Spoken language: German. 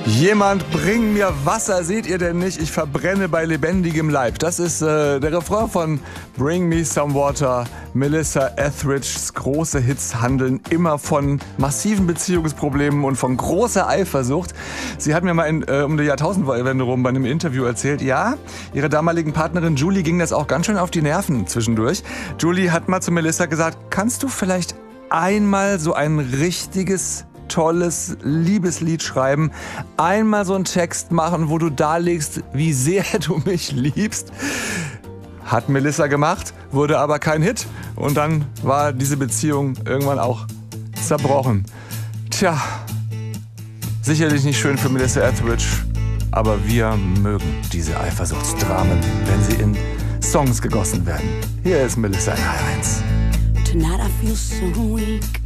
Jemand bring mir Wasser, seht ihr denn nicht? Ich verbrenne bei lebendigem Leib. Das ist der Refrain von Bring Me Some Water. Melissa Etheridges große Hits handeln immer von massiven Beziehungsproblemen und von großer Eifersucht. Sie hat mir mal um die Jahrtausendwende rum bei einem Interview erzählt, ja, ihre damaligen Partnerin Julie ging das auch ganz schön auf die Nerven zwischendurch. Julie hat mal zu Melissa gesagt, kannst du vielleicht einmal so ein richtiges tolles Liebeslied schreiben, einmal so einen Text machen, wo du darlegst, wie sehr du mich liebst. Hat Melissa gemacht, wurde aber kein Hit und dann war diese Beziehung irgendwann auch zerbrochen. Tja, sicherlich nicht schön für Melissa Etheridge, aber wir mögen diese Eifersuchtsdramen, wenn sie in Songs gegossen werden. Hier ist Melissa in H1. Tonight I feel so weak.